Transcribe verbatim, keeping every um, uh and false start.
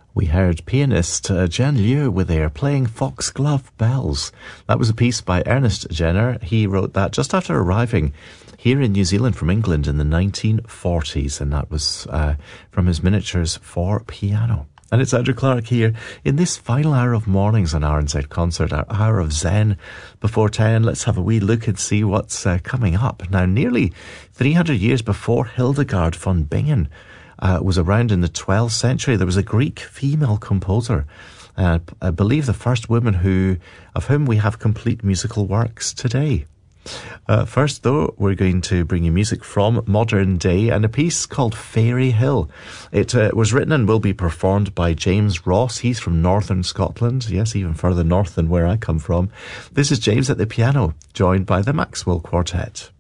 We heard pianist uh, Jen Liu with their Playing Foxglove Bells. That was a piece by Ernest Jenner. He wrote that just after arriving here in New Zealand from England in the nineteen forties, and that was uh, from his miniatures for piano. And it's Andrew Clark here in this final hour of mornings on R N Z Concert, our hour of Zen before ten. Let's have a wee look and see what's uh, coming up. Now, nearly three hundred years before Hildegard von Bingen uh, was around in the twelfth century, there was a Greek female composer, uh, I believe the first woman who of whom we have complete musical works today. Uh, first, though, we're going to bring you music from modern day and a piece called Fairy Hill. It uh, was written and will be performed by James Ross. He's from northern Scotland, yes, even further north than where I come from. This is James at the piano, joined by the Maxwell Quartet.